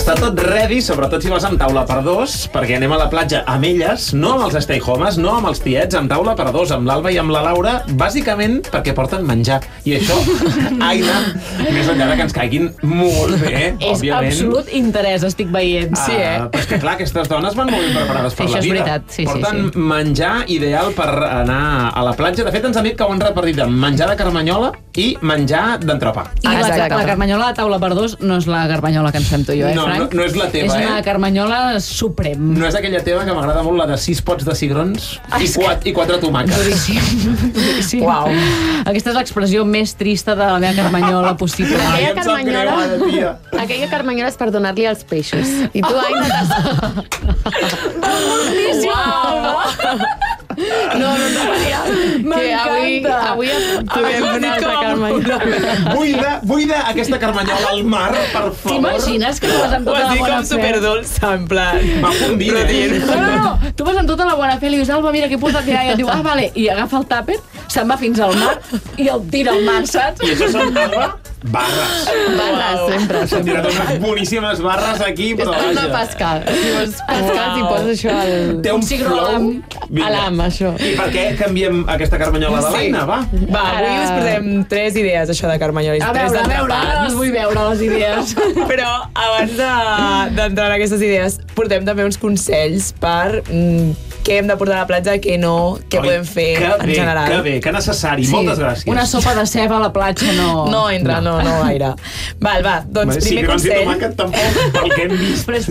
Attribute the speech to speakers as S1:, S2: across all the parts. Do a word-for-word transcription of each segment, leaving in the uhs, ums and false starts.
S1: Està tot ready, sobretot si vas amb taula per dos, perquè anem a la platja amb elles, no amb els stay homes, no amb els tiets, amb taula per dos, amb l'Alba i amb la Laura, bàsicament perquè porten menjar. I això, Aina, més enllà de que ens caiguin molt bé,
S2: és
S1: òbviament.
S2: És absolut interès, estic veient.
S1: Sí, eh? Uh, però és que, clar, aquestes dones van molt ben preparades per
S2: això
S1: la vida.
S2: Això és veritat, sí,
S1: porten
S2: sí, sí.
S1: menjar ideal per anar a la platja. De fet, ens han dit que ho han repartit amb menjar de carmanyola i menjar d'entropa.
S2: I la, la carmanyola de taula per dos no és la carmanyola que ens fem tu i jo, eh,
S1: no,
S2: Frank?
S1: No, no és la teva,
S2: és una
S1: eh?
S2: carmanyola suprem.
S1: No és aquella teva que m'agrada molt, la de sis pots de cigrons ah, i, quatre, i quatre tomàquets.
S2: Duríssim. Duríssim.
S3: Uau.
S2: Aquesta és l'expressió més trista de la meva carmanyola possible.
S4: Aquella carmanyola, aquella carmanyola és per donar-li als peixos. I tu, Aina, t'has...
S2: Moltíssim! No, no, no, Maria.
S4: M'encanta. Avui, avui trobem una altra carmanyola.
S1: Buida, buida aquesta carmanyola al mar, per favor.
S2: T'imagines que tu vas amb tota la bona fe?
S3: Ho has dit com superdolça, en plan...
S1: Va fundir, eh?
S2: No, no, no. Tu vas amb tota la bona fe i li dius, Alba, mira, que he posat ja. I et diu, ah, vale. I agafa el tàper, se'n va fins al mar i el tira al mar, saps?
S1: I això són, Alba, barres.
S4: Barres, sempre.
S1: S'han tirat unes boníssimes barres aquí, però
S4: vaja. És una pescar. Si vols pescar, t'hi poses això al...
S1: Té un flow.
S4: A l'am, això.
S1: I per què canviem aquesta carmanyola de l'Aina, va?
S3: Va, avui us posem tres idees, això de carmanyola.
S2: A veure, a veure, ara les vull veure, les idees.
S3: Però abans d'entrar en aquestes idees, portem també uns consells per mm, què hem de portar a la platja, què no, què Oi, podem fer
S1: que
S3: en
S1: bé,
S3: general.
S1: Que bé, que necessari. Sí. Moltes gràcies.
S2: Una sopa de ceba a la platja no...
S3: No entra, no, no, no gaire. Val, va, doncs
S1: Bé,
S3: primer
S1: sí,
S3: consell...
S1: Sí, tomàquet tampoc, pel que hem vist.
S2: Però és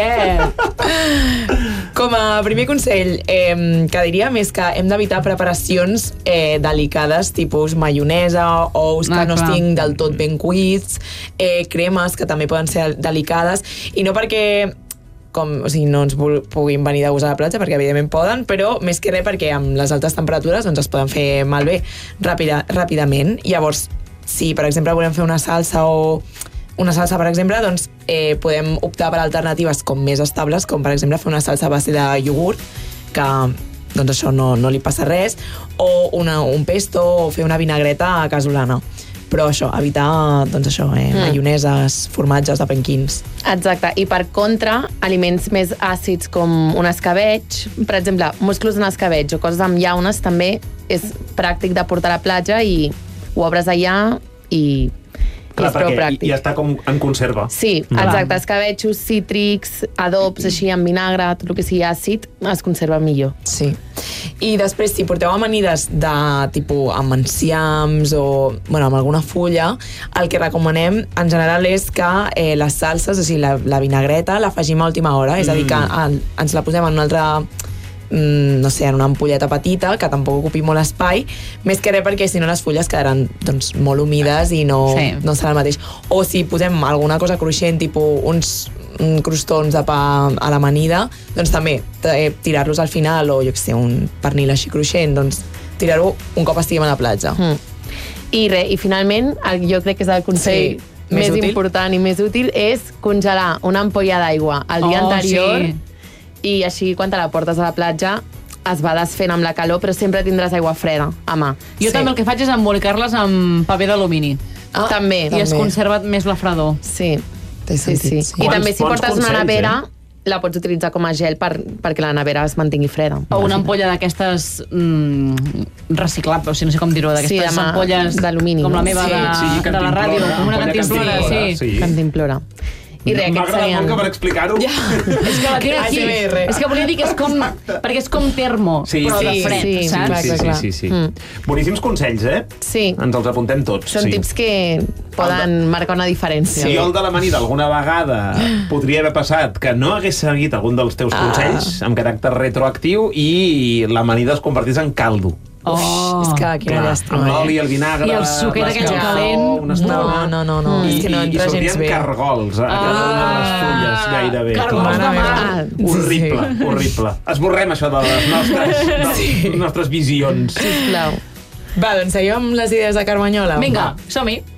S2: fresquet.
S3: Com a primer consell, eh, que diríem és que hem d'evitar preparacions eh, delicades, tipus maionesa, ous que ah, no estiguin del tot ben cuits, eh, cremes que també poden ser delicades, i no perquè com, o sigui, no ens puguin venir de gust a la platja, perquè evidentment poden, però més que res perquè amb les altes temperatures doncs es poden fer malbé ràpida, ràpidament. Llavors, si per exemple volem fer una salsa o una salsa, per exemple, doncs eh, podem optar per alternatives com més estables, com per exemple fer una salsa a base de iogurt, que doncs això no, no li passa res, o una, un pesto, o fer una vinagreta casolana. Però això, evitar, doncs això, eh, mm. maioneses, formatges de penquins.
S4: Exacte, i per contra, aliments més àcids com un escabeig, per exemple, musclos en escabeig o coses amb llaunes, també és pràctic de portar a la platja i ho obres allà i...
S1: Clar,
S4: és prou
S1: perquè
S4: pràctic.
S1: ja està com en conserva.
S4: Sí, exacte. Escabetxos, cítrics, adobs, així, amb vinagre, tot el que sigui àcid, es conserva millor.
S3: Sí. I després, si porteu amanides de tipus amb enciams o bueno, amb alguna fulla, el que recomanem en general és que eh, les salses, o sigui, la, la vinagreta, la afegim a última hora, és a dir, que en, ens la posem en una altra... no sé, en una ampolleta petita que tampoc ocupi molt espai, més que res perquè si no les fulles quedaran doncs, molt humides i no, sí. no serà el mateix. O si posem alguna cosa cruixent, tipus uns crostons de pa a l'amanida, doncs també eh, tirar-los al final, o jo què sé, un pernil així cruixent, doncs tirar-ho un cop estiguem a la platja.
S4: Mm. I res, i finalment, el, jo crec que és el consell sí, més, més important i més útil, és congelar una ampolla d'aigua el dia
S2: oh,
S4: anterior,
S2: sí.
S4: I així quan te la portes a la platja es va desfent amb la calor, però sempre tindràs aigua freda a mà.
S2: Jo sí. també el que faig és embolicar-les amb paper d'alumini.
S4: Ah, també.
S2: I es conserva més la fredor.
S4: Sí, sí, sí. sí.
S1: sí.
S4: I també si portes
S1: consells,
S4: una nevera,
S1: eh?
S4: la pots utilitzar com a gel per, perquè la nevera es mantingui freda.
S2: O una ampolla d'aquestes mm, reciclables, o sigui, no sé com dir-ho, d'aquestes
S4: sí,
S2: ampolles
S4: d'alumini,
S2: com la meva
S4: sí.
S2: de,
S1: Sí,
S2: de la ràdio, com una cantimplora. Sí.
S1: Sí.
S4: Cantimplora. I res,
S1: m'ha agradat molt que per explicar-ho.
S2: Ja. És que la tinc aquí. És que volia dir que és com... Perquè és com termo,
S1: sí,
S2: però
S1: sí,
S2: de fred,
S4: sí,
S2: saps?
S1: Sí, sí, sí. sí. Mm. Boníssims consells, eh?
S4: Sí.
S1: Ens els apuntem tots.
S4: Són
S1: sí.
S4: tips que poden de... marcar una diferència.
S1: Si jo el de l'amanida alguna vegada podria haver passat que no hagués seguit algun dels teus
S4: ah.
S1: consells amb caràcter retroactiu i l'amanida es convertís en caldo.
S2: Oh,
S3: és que quina llàstima.
S1: Amb l'oli, el vinagre...
S2: I el suquet aquest calent...
S1: Una estona,
S3: no, no, no, no.
S1: I,
S3: és que no entra
S1: i
S3: gens bé.
S1: I sortien cargols a cada una de les fulles, gairebé.
S2: Cargols de mar.
S1: Horrible, sí. horrible. Esborrem això de les nostres, de les sí. nostres visions.
S4: Sisplau.
S3: Va, doncs seguim amb les idees de Carmanyola.
S2: Vinga, som-hi.